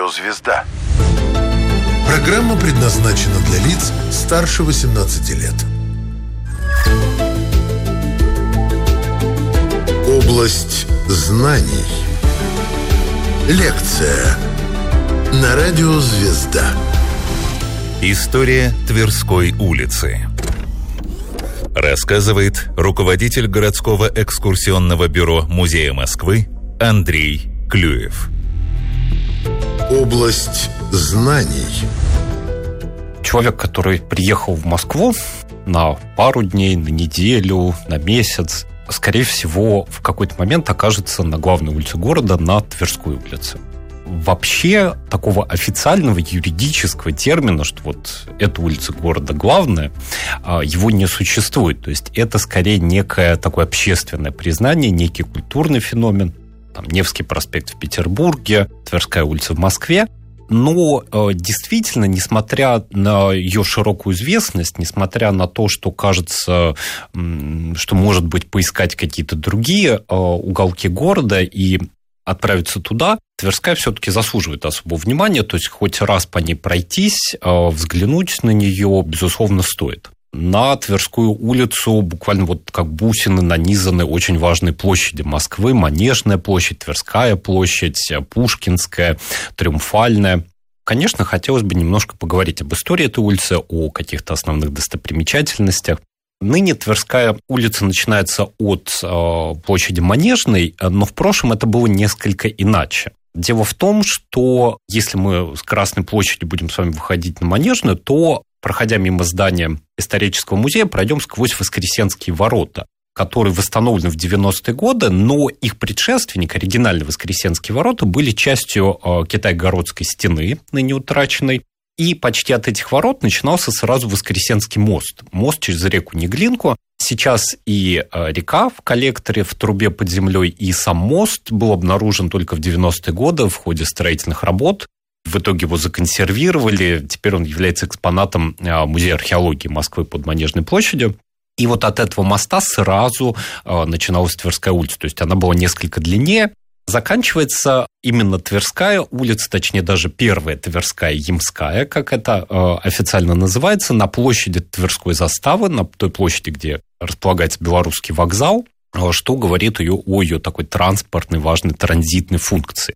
радио «Звезда». Программа предназначена для лиц старше 18 лет. Область знаний. Лекция на радио «Звезда». История Тверской улицы. Рассказывает руководитель городского экскурсионного бюро Музея Москвы Андрей Клюев. Область знаний. Человек, который приехал в Москву на пару дней, на неделю, на месяц, скорее всего, в какой-то момент окажется на главной улице города, на Тверской улице. Вообще, такого официального юридического термина, что вот эта улица города главная, его не существует. То есть это скорее некое такое общественное признание, некий культурный феномен. Там Невский проспект в Петербурге, Тверская улица в Москве. Но действительно, несмотря на ее широкую известность, несмотря на то, что кажется, что, может быть, поискать какие-то другие уголки города и отправиться туда, Тверская все-таки заслуживает особого внимания, то есть хоть раз по ней пройтись, взглянуть на нее, безусловно, стоит. На Тверскую улицу буквально вот как бусины нанизаны очень важные площади Москвы: Манежная площадь, Тверская площадь, Пушкинская, Триумфальная. Конечно, хотелось бы немножко поговорить об истории этой улицы, о каких-то основных достопримечательностях. Ныне Тверская улица начинается от площади Манежной, но в прошлом это было несколько иначе. Дело в том, что если мы с Красной площади будем с вами выходить на Манежную, то, проходя мимо здания исторического музея, пройдем сквозь Воскресенские ворота, которые восстановлены в 90-е годы, но их предшественник, оригинальные Воскресенские ворота, были частью Китай-городской стены, ныне утраченной. И почти от этих ворот начинался сразу Воскресенский мост. Мост через реку Неглинку. Сейчас и река в коллекторе, в трубе под землей, и сам мост был обнаружен только в 90-е годы в ходе строительных работ. В итоге его законсервировали. Теперь он является экспонатом Музея археологии Москвы под Манежной площадью. И вот от этого моста сразу начиналась Тверская улица. То есть она была несколько длиннее. Заканчивается именно Тверская улица, точнее даже первая Тверская Ямская, как это официально называется, на площади Тверской заставы, на той площади, где располагается Белорусский вокзал, что говорит о ее такой транспортной, важной, транзитной функции.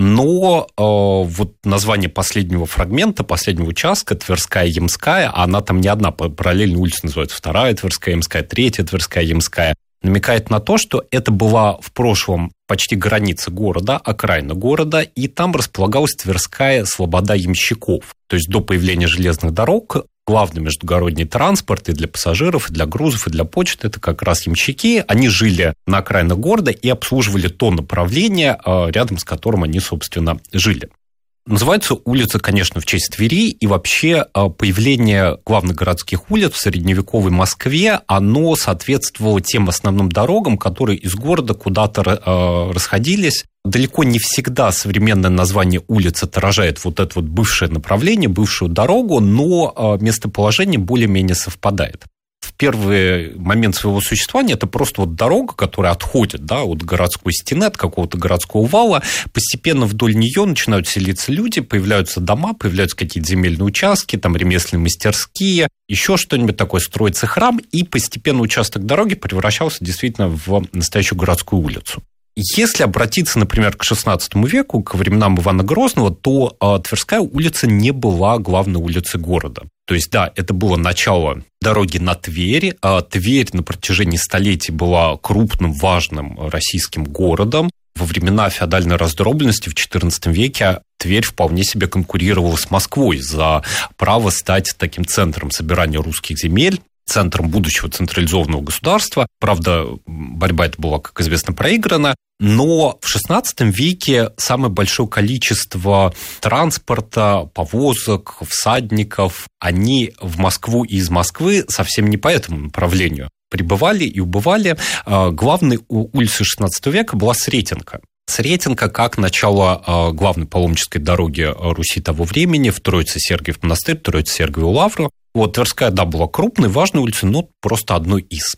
Но вот название последнего фрагмента, последнего участка, Тверская Ямская, она там не одна, параллельно улица называется вторая Тверская Ямская, третья Тверская Ямская, намекает на то, что это была в прошлом почти граница города, окраина города, и там располагалась Тверская слобода ямщиков. То есть до появления железных дорог главный междугородний транспорт и для пассажиров, и для грузов, и для почты – это как раз ямщики. Они жили на окраинах города и обслуживали то направление, рядом с которым они, собственно, жили. Называется улица, конечно, в честь Твери, и вообще появление главных городских улиц в средневековой Москве, оно соответствовало тем основным дорогам, которые из города куда-то расходились. Далеко не всегда современное название улиц отражает вот это вот бывшее направление, бывшую дорогу, но местоположение более-менее совпадает. В первый момент своего существования это просто вот дорога, которая отходит, да, от городской стены, от какого-то городского вала. Постепенно вдоль нее начинают селиться люди, появляются дома, появляются какие-то земельные участки, там ремесленные мастерские, еще что-нибудь такое, строится храм, и постепенно участок дороги превращался действительно в настоящую городскую улицу. Если обратиться, например, к XVI веку, к временам Ивана Грозного, то Тверская улица не была главной улицей города. То есть, да, это было начало дороги на Тверь. Тверь на протяжении столетий была крупным, важным российским городом. Во времена феодальной раздробленности в XIV веке Тверь вполне себе конкурировала с Москвой за право стать таким центром собирания русских земель, центром будущего централизованного государства. Правда, борьба эта была, как известно, проиграна. Но в XVI веке самое большое количество транспорта, повозок, всадников, они в Москву и из Москвы совсем не по этому направлению прибывали и убывали. Главной улицей XVI века была Сретенка. Сретенка как начало главной паломнической дороги Руси того времени в Троице-Сергиев монастырь, Троице-Сергиеву лавру. Вот Тверская, да, была крупной, важной улицей, но просто одной из.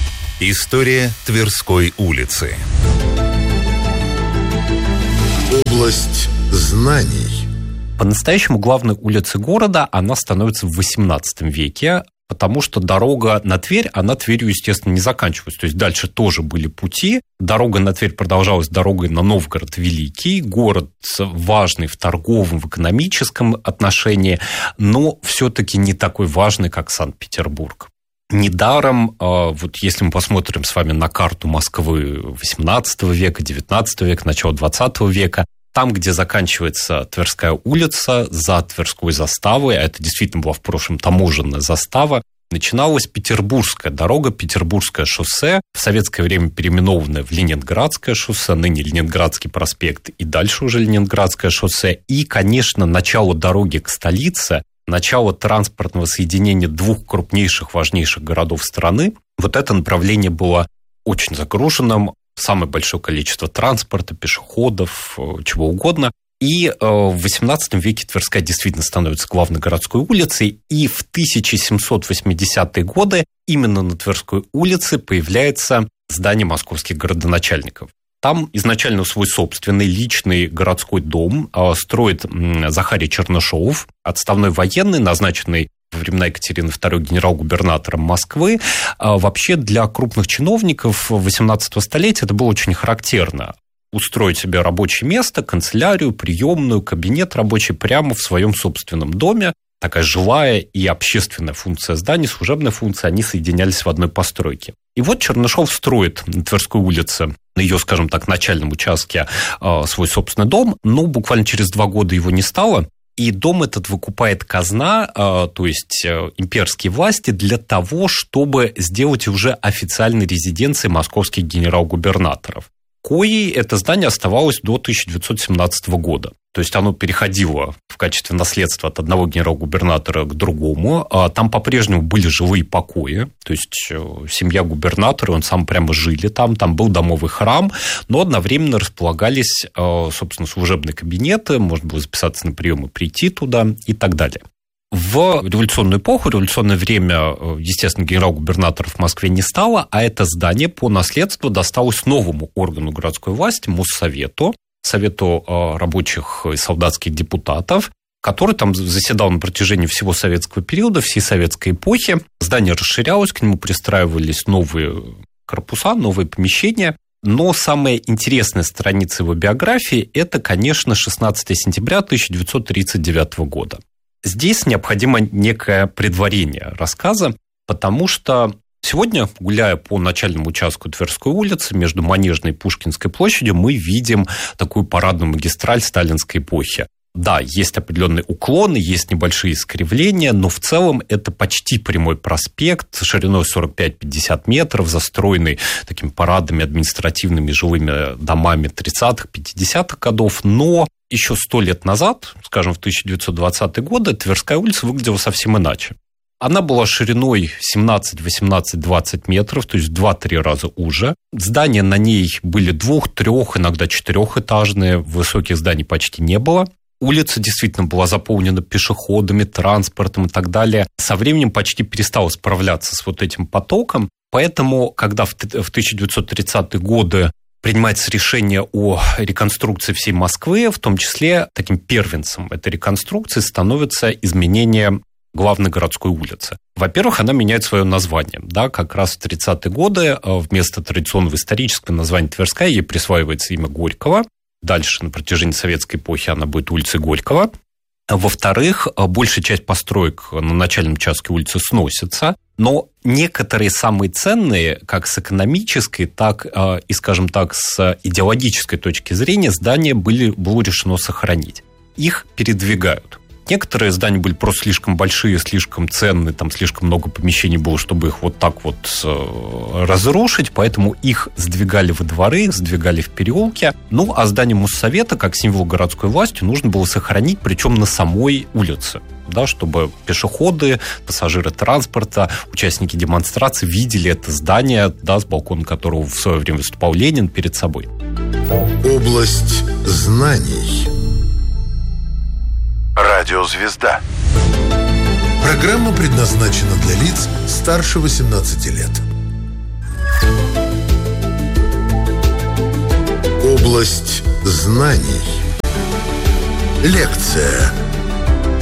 История Тверской улицы. Область знаний. По-настоящему главной улицей города она становится в XVIII веке, потому что дорога на Тверь, она Тверью, естественно, не заканчивалась. То есть дальше тоже были пути. Дорога на Тверь продолжалась дорогой на Новгород Великий. Город важный в торговом, в экономическом отношении, но все-таки не такой важный, как Санкт-Петербург. Недаром, вот если мы посмотрим с вами на карту Москвы XVIII века, XIX века, начала XX века, там, где заканчивается Тверская улица, за Тверской заставой, а это действительно была в прошлом таможенная застава, начиналась Петербургская дорога, Петербургское шоссе, в советское время переименованное в Ленинградское шоссе, ныне Ленинградский проспект и дальше уже Ленинградское шоссе. И, конечно, начало дороги к столице, начало транспортного соединения двух крупнейших, важнейших городов страны. Вот это направление было очень загруженным, самое большое количество транспорта, пешеходов, чего угодно. И в XVIII веке Тверская действительно становится главной городской улицей, и в 1780-е годы именно на Тверской улице появляется здание московских городоначальников. Там изначально свой собственный личный городской дом строит Захарий Чернышов, отставной военный, назначенный во времена Екатерины II генерал-губернатором Москвы. Вообще для крупных чиновников XVIII столетия это было очень характерно. Устроить себе рабочее место, канцелярию, приемную, кабинет рабочий прямо в своем собственном доме. Такая жилая и общественная функция здания, служебная функция, они соединялись в одной постройке. И вот Чернышов строит на Тверской улице, на ее, скажем так, начальном участке свой собственный дом, но буквально через 2 года его не стало. И дом этот выкупает казна, то есть имперские власти, для того, чтобы сделать уже официальной резиденцией московских генерал-губернаторов. Коей это здание оставалось до 1917 года. То есть оно переходило в качестве наследства от одного генерал-губернатора к другому. Там по-прежнему были жилые покои, то есть семья губернатора, он сам прямо жили там был домовый храм, но одновременно располагались, собственно, служебные кабинеты, можно было записаться на прием и прийти туда и так далее. В революционную эпоху, революционное время, естественно, генерал-губернаторов в Москве не стало, а это здание по наследству досталось новому органу городской власти, Моссовету, Совету рабочих и солдатских депутатов, который там заседал на протяжении всего советского периода, всей советской эпохи. Здание расширялось, к нему пристраивались новые корпуса, новые помещения. Но самая интересная страница его биографии – это, конечно, 16 сентября 1939 года. Здесь необходимо некое предварение рассказа, потому что сегодня, гуляя по начальному участку Тверской улицы между Манежной и Пушкинской площадью, мы видим такую парадную магистраль сталинской эпохи. Да, есть определенные уклоны, есть небольшие искривления, но в целом это почти прямой проспект шириной 45-50 метров, застроенный такими парадными административными жилыми домами 30-х, 50-х годов, но еще 100 лет назад, скажем, в 1920-е годы, Тверская улица выглядела совсем иначе. Она была шириной 17, 18, 20 метров, то есть в 2-3 раза уже. Здания на ней были 2-, 3, иногда 4-этажные, высоких зданий почти не было. Улица действительно была заполнена пешеходами, транспортом и так далее. Со временем почти перестала справляться с вот этим потоком, поэтому, когда в 1930-е годы принимается решение о реконструкции всей Москвы, в том числе таким первенцем этой реконструкции становится изменение главной городской улицы. Во-первых, она меняет свое название. Да, как раз в 30-е годы вместо традиционного исторического названия Тверская ей присваивается имя Горького. Дальше на протяжении советской эпохи она будет улицей Горького. Во-вторых, большая часть построек на начальном участке улицы сносится, но некоторые самые ценные, как с экономической, так и, скажем так, с идеологической точки зрения, здания было решено сохранить. Их передвигают. Некоторые здания были просто слишком большие, слишком ценные, там слишком много помещений было, чтобы их вот так вот разрушить, поэтому их сдвигали во дворы, их сдвигали в переулки. Ну, а здание Моссовета, как символ городской власти, нужно было сохранить, причем на самой улице, да, чтобы пешеходы, пассажиры транспорта, участники демонстрации видели это здание, да, с балкона которого в свое время выступал Ленин, перед собой. Область знаний. Радиозвезда. Программа предназначена для лиц старше 18 лет. Область знаний. Лекция.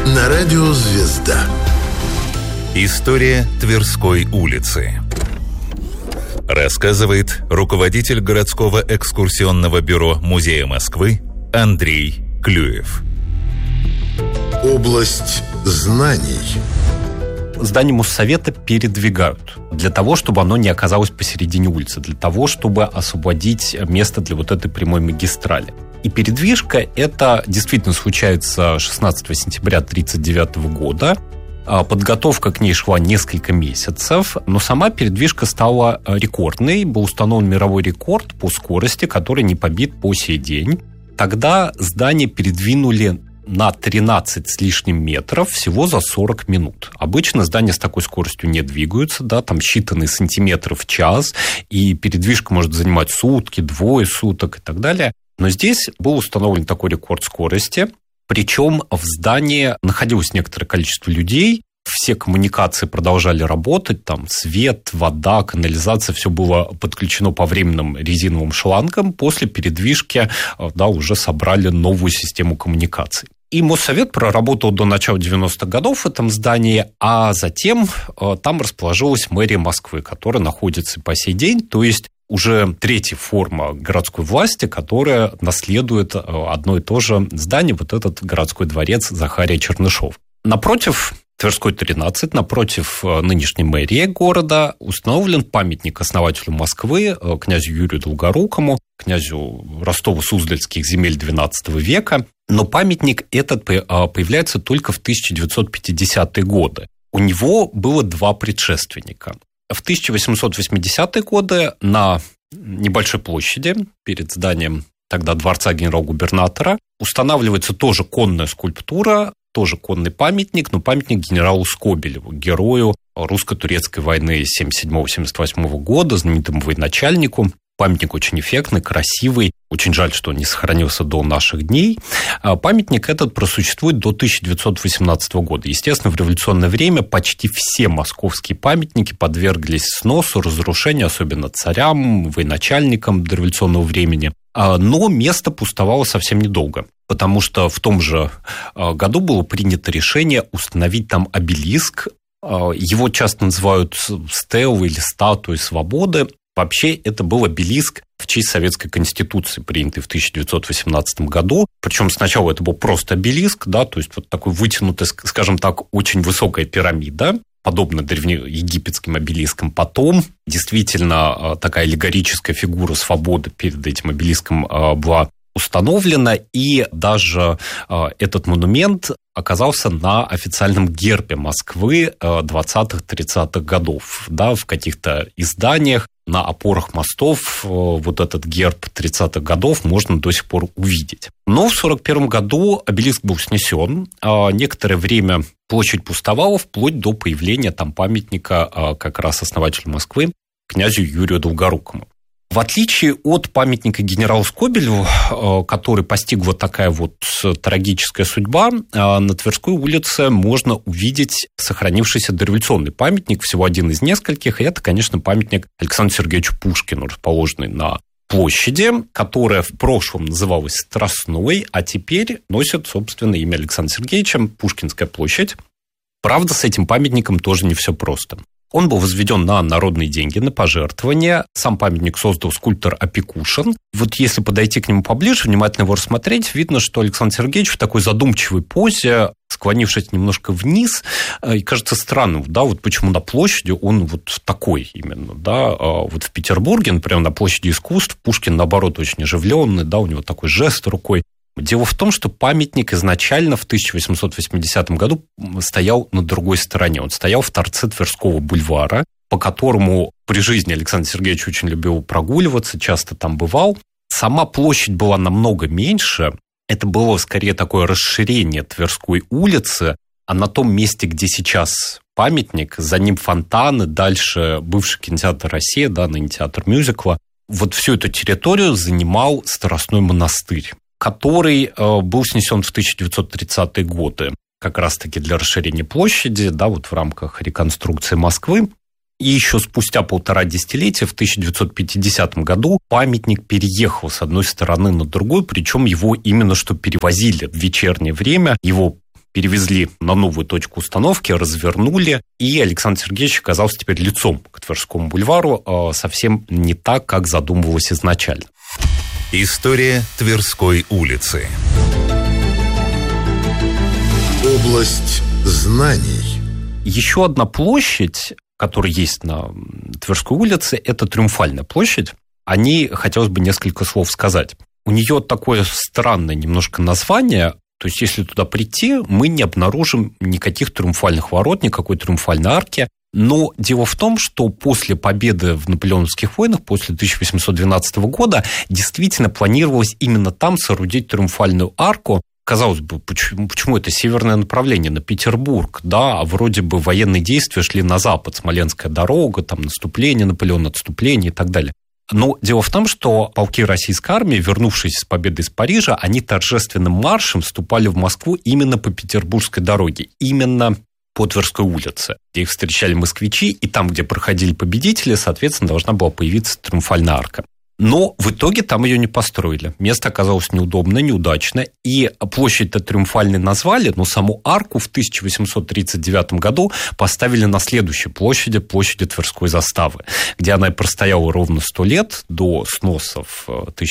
на радио «Звезда». История Тверской улицы. Рассказывает руководитель городского экскурсионного бюро Музея Москвы Андрей Клюев. Область знаний. Здание Моссовета передвигают для того, чтобы оно не оказалось посередине улицы, для того, чтобы освободить место для вот этой прямой магистрали. И передвижка это действительно случается 16 сентября 1939 года. Подготовка к ней шла несколько месяцев, но сама передвижка стала рекордной. Был установлен мировой рекорд по скорости, который не побит по сей день. Тогда здание передвинули на 13 с лишним метров всего за 40 минут. Обычно здания с такой скоростью не двигаются, да, там считанные сантиметры в час, и передвижка может занимать сутки, двое суток и так далее. Но здесь был установлен такой рекорд скорости, причем в здании находилось некоторое количество людей, все коммуникации продолжали работать, там свет, вода, канализация, все было подключено по временным резиновым шлангам. После передвижки, да, уже собрали новую систему коммуникаций. И Моссовет проработал до начала 90-х годов в этом здании, а затем там расположилась мэрия Москвы, которая находится по сей день, то есть уже третья форма городской власти, которая наследует одно и то же здание, вот этот городской дворец Захария Чернышова. Напротив Тверской 13, напротив нынешней мэрии города, установлен памятник основателю Москвы, князю Юрию Долгорукому, князю Ростово-Суздальских земель XII века. Но памятник этот появляется только в 1950-е годы. У него было два предшественника. В 1880-е годы на небольшой площади перед зданием тогда дворца генерал-губернатора устанавливается тоже конная скульптура, тоже конный памятник, но памятник генералу Скобелеву, герою русско-турецкой войны 1977-1978 года, знаменитому военачальнику. Памятник очень эффектный, красивый. Очень жаль, что он не сохранился до наших дней. Памятник этот просуществует до 1918 года. Естественно, в революционное время почти все московские памятники подверглись сносу, разрушению, особенно царям, военачальникам дореволюционного времени. Но место пустовало совсем недолго, потому что в том же году было принято решение установить там обелиск. Его часто называют стелой или статуей свободы. Вообще, это был обелиск в честь Советской Конституции, принятый в 1918 году. Причем сначала это был просто обелиск, да, то есть вот такой вытянутый, скажем так, очень высокая пирамида, подобно древнеегипетским обелискам. Потом действительно такая аллегорическая фигура свободы перед этим обелиском была установлена, и даже этот монумент оказался на официальном гербе Москвы 20-30-х годов. Да, в каких-то изданиях на опорах мостов вот этот герб 30-х годов можно до сих пор увидеть. Но в 1941 году обелиск был снесен. Некоторое время площадь пустовала, вплоть до появления там памятника как раз основателю Москвы, князю Юрию Долгорукому. В отличие от памятника генералу Скобелеву, который постигла такая вот трагическая судьба, на Тверской улице можно увидеть сохранившийся дореволюционный памятник, всего один из нескольких, и это, конечно, памятник Александру Сергеевичу Пушкину, расположенный на площади, которая в прошлом называлась Страстной, а теперь носит, собственно, имя Александра Сергеевича, Пушкинская площадь. Правда, с этим памятником тоже не все просто. Он был возведен на народные деньги, на пожертвования. Сам памятник создал скульптор Опекушин. Вот если подойти к нему поближе, внимательно его рассмотреть, видно, что Александр Сергеевич в такой задумчивой позе, склонившись немножко вниз, и кажется странным, да, вот почему на площади он вот такой именно, да, вот в Петербурге, например, на площади искусств Пушкин, наоборот, очень оживленный, да, у него такой жест рукой. Дело в том, что памятник изначально в 1880 году стоял на другой стороне. Он стоял в торце Тверского бульвара, по которому при жизни Александр Сергеевич очень любил прогуливаться, часто там бывал. Сама площадь была намного меньше. Это было скорее такое расширение Тверской улицы, а на том месте, где сейчас памятник, за ним фонтаны, дальше бывший кинотеатр «Россия», да, ныне театр мюзикла. Вот всю эту территорию занимал Страстной монастырь, который был снесен в 1930-е годы, как раз-таки для расширения площади, да, вот в рамках реконструкции Москвы. И еще спустя 1,5 десятилетия, в 1950 году, памятник переехал с одной стороны на другую, причем его именно что перевозили в вечернее время, его перевезли на новую точку установки, развернули, и Александр Сергеевич оказался теперь лицом к Тверскому бульвару, совсем не так, как задумывалось изначально. История Тверской улицы. Область знаний. Еще одна площадь, которая есть на Тверской улице, это Триумфальная площадь. О ней хотелось бы несколько слов сказать. У нее такое странное немножко название. То есть, если туда прийти, мы не обнаружим никаких триумфальных ворот, никакой триумфальной арки. Но дело в том, что после победы в Наполеоновских войнах, после 1812 года, действительно планировалось именно там соорудить триумфальную арку. Казалось бы, почему это северное направление, на Петербург, да, а вроде бы военные действия шли на запад, Смоленская дорога, там наступление Наполеона, отступление и так далее. Но дело в том, что полки российской армии, вернувшись с победы из Парижа, они торжественным маршем вступали в Москву именно по Петербургской дороге, именно по Тверской улице, где их встречали москвичи, и там, где проходили победители, соответственно, должна была появиться триумфальная арка. Но в итоге там ее не построили. Место оказалось неудобное, неудачное. И площадь-то Триумфальной назвали, но саму арку в 1839 году поставили на следующей площади Тверской заставы, где она и простояла ровно 100 лет до сноса в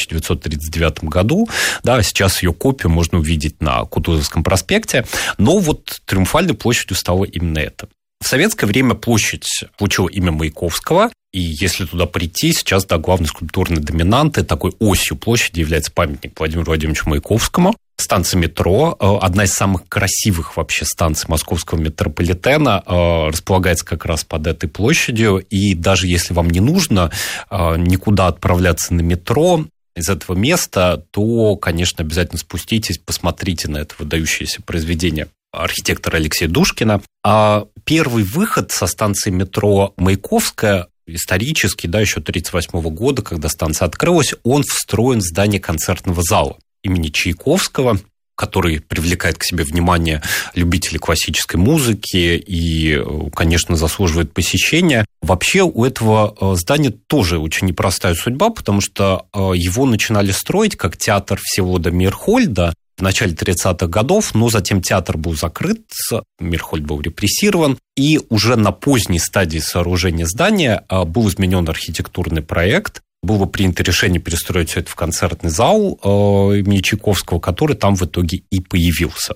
1939 году. Да, сейчас ее копию можно увидеть на Кутузовском проспекте. Но вот Триумфальной площадью стало именно это. В советское время площадь получила имя Маяковского, и если туда прийти, сейчас, да, главной скульптурной доминантой, такой осью площади является памятник Владимиру Владимировичу Маяковскому. Станция метро, одна из самых красивых вообще станций московского метрополитена, располагается как раз под этой площадью, и даже если вам не нужно никуда отправляться на метро из этого места, то, конечно, обязательно спуститесь, посмотрите на это выдающееся произведение архитектора Алексея Душкина. А первый выход со станции метро Маяковская, исторический, да, еще 1938 года, когда станция открылась, он встроен в здание концертного зала имени Чайковского, который привлекает к себе внимание любителей классической музыки и, конечно, заслуживает посещения. Вообще у этого здания тоже очень непростая судьба, потому что его начинали строить как театр Всеволода Мейерхольда в начале 30-х годов, но затем театр был закрыт, Мейерхольд был репрессирован, и уже на поздней стадии сооружения здания был изменен архитектурный проект, было принято решение перестроить все это в концертный зал имени Чайковского, который там в итоге и появился.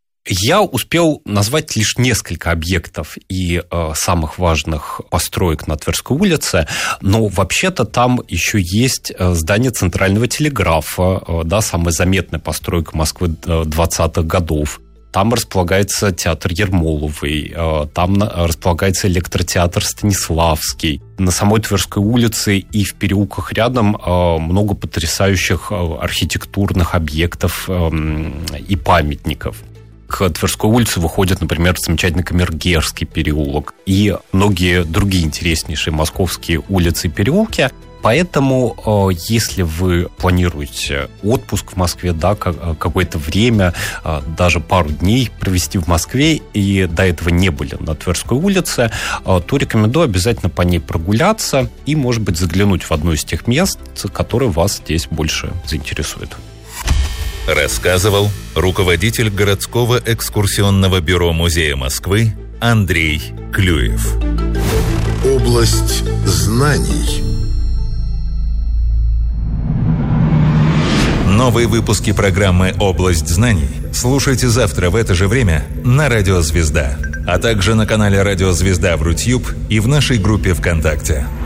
Я успел назвать лишь несколько объектов и самых важных построек на Тверской улице, но вообще-то там еще есть здание Центрального телеграфа, да, самая заметная постройка Москвы 20-х годов. Там располагается театр Ермоловой, там располагается электротеатр Станиславский. На самой Тверской улице и в переулках рядом много потрясающих архитектурных объектов и памятников. К Тверской улице выходит, например, замечательный Камергерский переулок и многие другие интереснейшие московские улицы и переулки. Поэтому, если вы планируете отпуск в Москве, да, какое-то время, даже пару дней провести в Москве, и до этого не были на Тверской улице, то рекомендую обязательно по ней прогуляться и, может быть, заглянуть в одно из тех мест, которые вас здесь больше заинтересуют. Рассказывал руководитель городского экскурсионного бюро Музея Москвы Андрей Клюев. Область знаний. Новые выпуски программы «Область знаний» слушайте завтра в это же время на Радио Звезда, а также на канале Радио Звезда в Рутьюб и в нашей группе ВКонтакте.